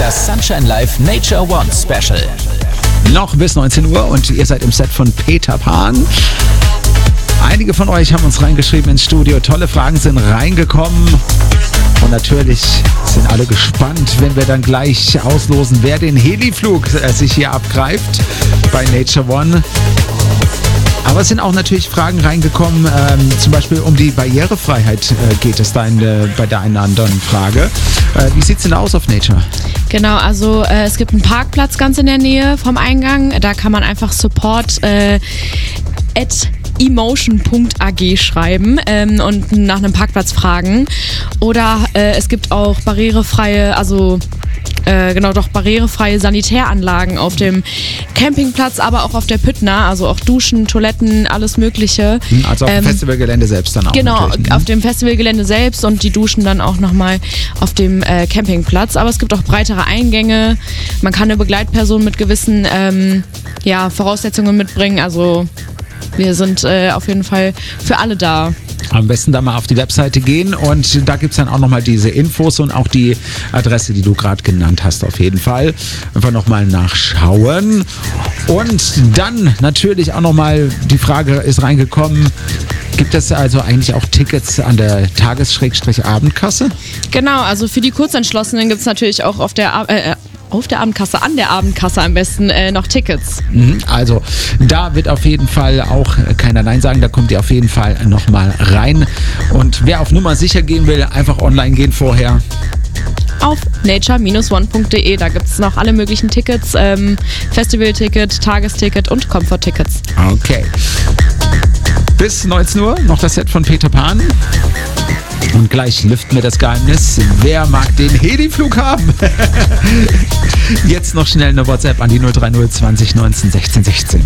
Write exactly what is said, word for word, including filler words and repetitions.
Das Sunshine Live Nature One Special. Noch bis neunzehn Uhr und ihr seid im Set von Peter Pan. Einige von euch haben uns reingeschrieben ins Studio. Tolle Fragen sind reingekommen. Und natürlich sind alle gespannt, wenn wir dann gleich auslosen, wer den Heliflug äh, sich hier abgreift bei Nature One. Aber es sind auch natürlich Fragen reingekommen, ähm, zum Beispiel um die Barrierefreiheit äh, geht es da in, äh, bei der einen oder anderen Frage. Äh, wie sieht es denn aus auf Nature? Genau, also äh, es gibt einen Parkplatz ganz in der Nähe vom Eingang. Da kann man einfach Support äh, at emotion punkt a g schreiben ähm, und nach einem Parkplatz fragen. Oder äh, es gibt auch barrierefreie, also äh, genau doch barrierefreie Sanitäranlagen auf dem Campingplatz, aber auch auf der Püttner, also auch Duschen, Toiletten, alles Mögliche. Also auf dem ähm, Festivalgelände selbst dann auch. Genau, auf dem Festivalgelände selbst und die Duschen dann auch nochmal auf dem äh, Campingplatz. Aber es gibt auch breitere Eingänge. Man kann eine Begleitperson mit gewissen ähm, ja, Voraussetzungen mitbringen. Also wir sind äh, auf jeden Fall für alle da. Am besten da mal auf die Webseite gehen und da gibt es dann auch nochmal diese Infos und auch die Adresse, die du gerade genannt hast, auf jeden Fall. Einfach nochmal nachschauen. Und dann natürlich auch nochmal die Frage ist reingekommen, gibt es also eigentlich auch Tickets an der Tages-Abendkasse? Genau, also für die Kurzentschlossenen gibt es natürlich auch auf der äh, auf der Abendkasse, an der Abendkasse am besten äh, noch Tickets. Also da wird auf jeden Fall auch keiner Nein sagen, da kommt ihr auf jeden Fall nochmal rein. Und wer auf Nummer sicher gehen will, einfach online gehen vorher. Auf nature Bindestrich one punkt de, da gibt es noch alle möglichen Tickets, ähm, Festivalticket, Tagesticket und Komforttickets. Okay. Bis neunzehn Uhr noch das Set von Peter Pan. Und gleich lüften wir das Geheimnis. Wer mag den Heliflug haben? Jetzt noch schnell eine WhatsApp an die null drei null zwanzig neunzehn sechzehn sechzehn.